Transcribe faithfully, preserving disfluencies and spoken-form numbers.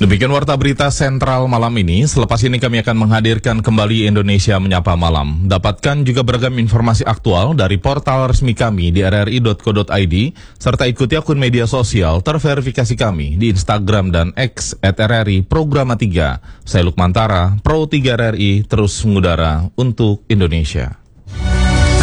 Demikian Warta Berita Sentral malam ini. Selepas ini kami akan menghadirkan kembali Indonesia Menyapa Malam. Dapatkan juga beragam informasi aktual dari portal resmi kami di r r i dot co dot i d, serta ikuti akun media sosial terverifikasi kami di Instagram dan X at R R I Programa tiga. Saya Lukman Tara, Pro tiga R R I, terus mengudara untuk Indonesia.